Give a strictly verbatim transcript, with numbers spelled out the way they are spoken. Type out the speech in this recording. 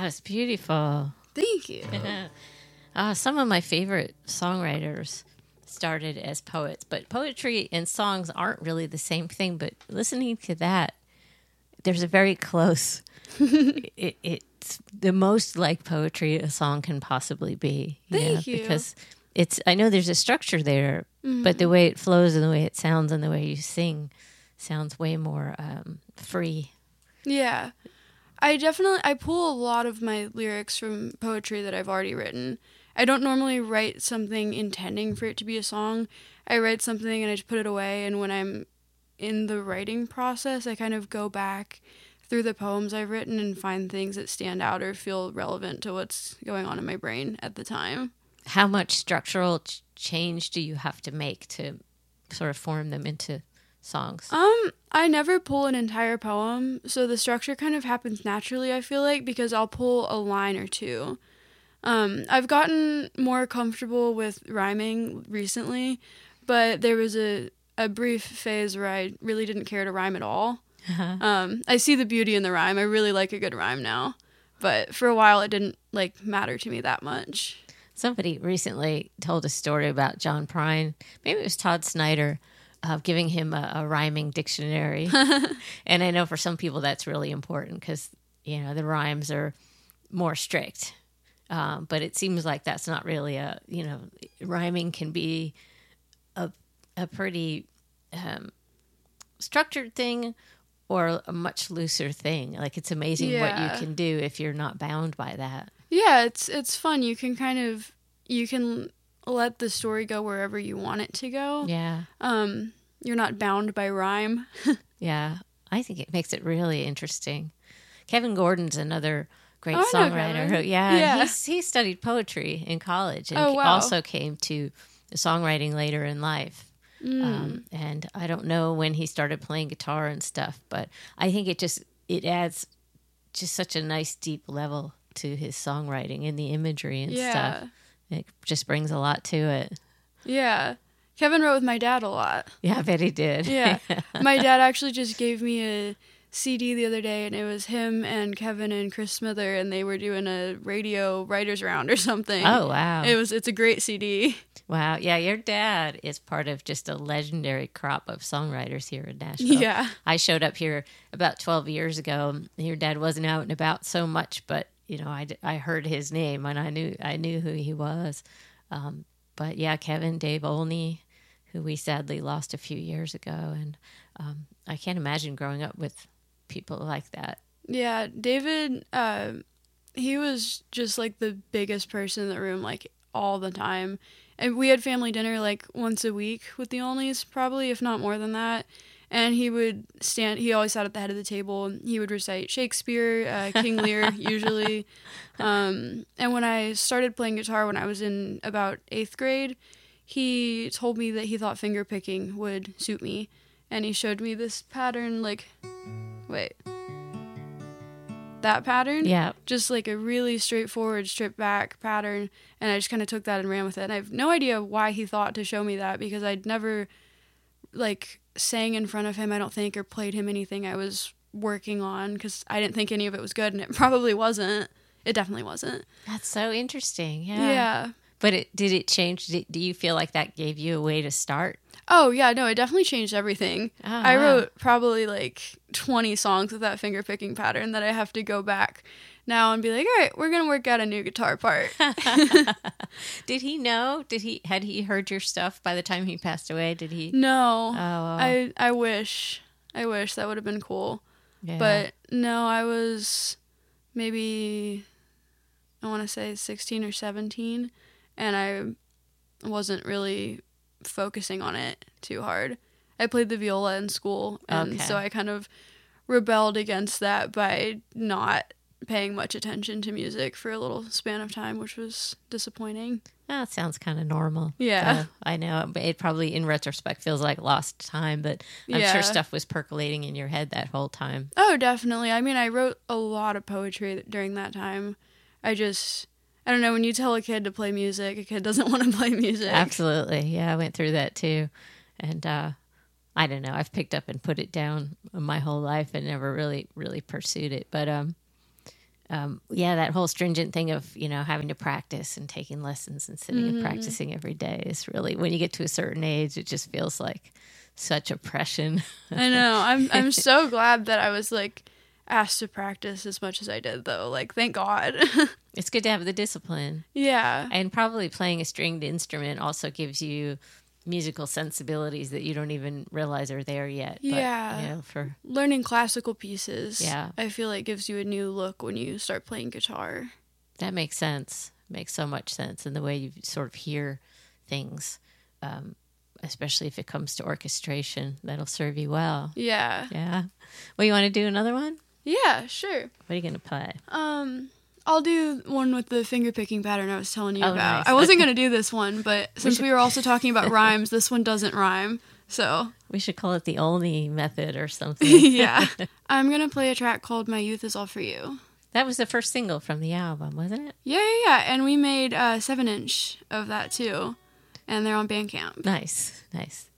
That was beautiful. Thank you. uh, some of my favorite songwriters started as poets, but poetry and songs aren't really the same thing. But listening to that, there's a very close, it, it's the most like poetry a song can possibly be. You Thank know, you. Because it's, I know there's a structure there, Mm-hmm. but the way it flows and the way it sounds and the way you sing sounds way more um, free. Yeah. I definitely, I pull a lot of my lyrics from poetry that I've already written. I don't normally write something intending for it to be a song. I write something and I just put it away, and when I'm in the writing process, I kind of go back through the poems I've written and find things that stand out or feel relevant to what's going on in my brain at the time. How much structural ch- change do you have to make to sort of form them into songs? Um, I never pull an entire poem, so the structure kind of happens naturally, I feel like, because I'll pull a line or two. Um, I've gotten more comfortable with rhyming recently, but there was a, a brief phase where I really didn't care to rhyme at all. Um, I see the beauty in the rhyme. I really like a good rhyme now, but for a while it didn't like matter to me that much. Somebody recently told a story about John Prine. Maybe it was Todd Snyder. Uh, giving him a, a rhyming dictionary. And I know for some people that's really important because, you know, the rhymes are more strict. Um, but it seems like that's not really a, you know, rhyming can be a, a pretty um, structured thing or a much looser thing. Like it's amazing Yeah. what you can do if you're not bound by that. Yeah, it's it's fun. You can kind of, you can let the story go wherever you want it to go. Yeah. Um, you're not bound by rhyme. Yeah. I think it makes it really interesting. Kevin Gordon's another great Oh, I know songwriter. Kevin. Who, yeah, Yeah. He's, he studied poetry in college and Oh, he wow. also came to songwriting later in life. Mm. Um, and I don't know when he started playing guitar and stuff, but I think it just it adds just such a nice deep level to his songwriting and the imagery and Yeah. stuff. It just brings a lot to it. Yeah. Kevin wrote with my dad a lot. Yeah, I bet he did. Yeah. My dad actually just gave me a C D the other day, and it was him and Kevin and Chris Smither, and they were doing a radio writers round or something. Oh, wow. It was, it's a great C D. Wow. Yeah, your dad is part of just a legendary crop of songwriters here in Nashville. Yeah. I showed up here about twelve years ago. Your dad wasn't out and about so much, but, you know, I, I heard his name and I knew I knew who he was. Um, but, yeah, Kevin, Dave Olney, who we sadly lost a few years ago. And um, I can't imagine growing up with people like that. Yeah, David, uh, he was just like the biggest person in the room, like all the time. And we had family dinner like once a week with the Olneys, probably, if not more than that. And he would stand, he always sat at the head of the table, and he would recite Shakespeare, uh, King Lear, usually. Um, and when I started playing guitar when I was in about eighth grade, he told me that he thought finger picking would suit me. And he showed me this pattern, like, wait, that pattern? Yeah. Just like a really straightforward, stripped back pattern. And I just kind of took that and ran with it. And I have no idea why he thought to show me that, because I'd never, like, sang in front of him, I don't think, or played him anything I was working on, because I didn't think any of it was good, and it probably wasn't. It definitely wasn't. That's so interesting. Yeah. Yeah. But it, did it change? Did, do you feel like that gave you a way to start? Oh, yeah, no, it definitely changed everything. Oh, I wow. wrote probably like twenty songs with that finger picking pattern that I have to go back now and be like, all right, we're going to work out a new guitar part. Did he know? Did he had he heard your stuff by the time he passed away? Did he? No, Oh, wow. I, I wish. I wish that would have been cool. Yeah. But no, I was maybe, I want to say sixteen or seventeen, and I wasn't really focusing on it too hard. I played the viola in school, and Okay. so I kind of rebelled against that by not paying much attention to music for a little span of time, which was disappointing. That sounds kind of normal. Yeah. So, I know. But it probably, in retrospect, feels like lost time, but I'm Yeah. sure stuff was percolating in your head that whole time. Oh, definitely. I mean, I wrote a lot of poetry during that time. I just, I don't know, when you tell a kid to play music, a kid doesn't want to play music. Absolutely. Yeah, I went through that too. And uh, I don't know. I've picked up and put it down my whole life and never really, really pursued it. But um, um, yeah, that whole stringent thing of, you know, having to practice and taking lessons and sitting mm-hmm. and practicing every day is really, when you get to a certain age, it just feels like such oppression. I know. I'm I'm so glad that I was like asked to practice as much as I did, though. Like, thank God. It's good to have the discipline. Yeah. And probably playing a stringed instrument also gives you musical sensibilities that you don't even realize are there yet. But, yeah. you know, for learning classical pieces, yeah. I feel like gives you a new look when you start playing guitar. That makes sense. Makes so much sense in the way you sort of hear things, um, especially if it comes to orchestration. That'll serve you well. Yeah. Yeah. Well, you want to do another one? Yeah, sure. What are you going to play? Um... I'll do one with the finger picking pattern I was telling you oh, about. Nice. I wasn't okay. going to do this one, but since we, should... we were also talking about rhymes, this one doesn't rhyme. So we should call it the Olney method or something. Yeah. I'm going to play a track called My Youth Is All For You. That was the first single from the album, wasn't it? Yeah, yeah, yeah. And we made a seven inch of that too. And they're on Bandcamp. Nice, nice.